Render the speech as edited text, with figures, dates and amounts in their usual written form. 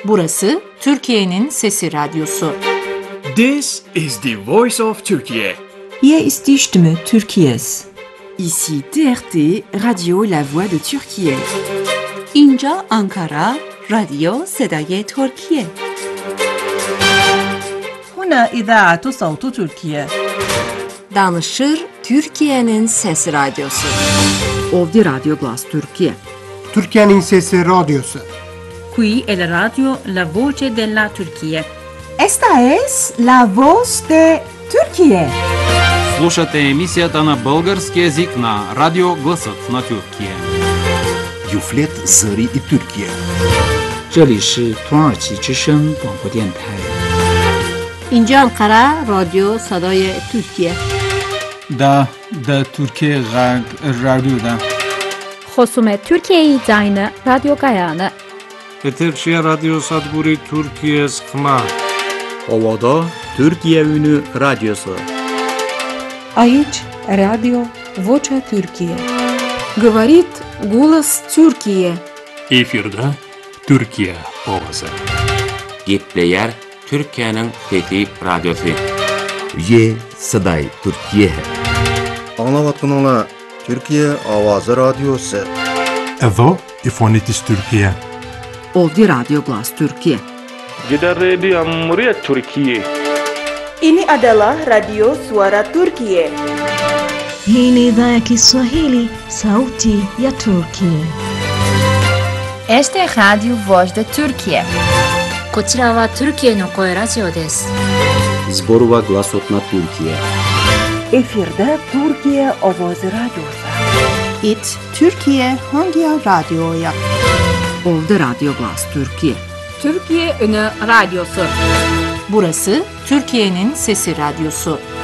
Burası Türkiye'nin Sesi Radyosu. This is the voice of Turkey. Hier ist die Stimme Türkiye's. Ici TRT, Radio La Voix de Türkiye. اینجا آنکارا، رادیو صدای ترکیه. هنا إذاعة صوت تركيا. Danışır Türkiye'nin Sesi Radyosu. Ovdje Radio Glas Türkiye. Türkiye'nin Sesi Radyosu. Qui è la radio La Voce della Turchia. Esta es la voz de Türkiye. Слушате емисията на български език на Радио Гласът на Türkiye. Юфлет Зări и Türkiye. 这里是土耳其之声广播电台。 اینجا انقره رادیو صدای ترکیه. دا Türkiye Radyo'da. خصوم ترکیه زاین رادیو گایانه. Eterşehir Radyo Sadburi Türkiye Skma. Ovada Türkiye Ünü Radyosu. Aici Radio Vocea Türkiye. Говорит голос Türkiye. Efirde Türkiye Ovası. Gitleyer Türkiye'nin Fethi Radyosu. Ye Saday Türkiye. Anlavatınla Türkiye Avazı Radyosu. Evo İfonitis Türkiye. Ovdje Radio Glas Türkiye. Gider Radio Cumhuriyet Türkiye. Ini adalah Radio Suara Turkiye. Hii ni idhaa ya Kiswahili, sauti ya Turkiye. Este es Radio Voz de Türkiye. こちらはトルキエの声ラジオです。 Zborova Glasot na Türkiye. Efirde Türkiye Avazı Radyosu. İt Türkiye hangi radyoya? Ovdje Radio Glas Türkiye. Türkiye Ünü Radyosu. Burası Türkiye'nin Sesi Radyosu.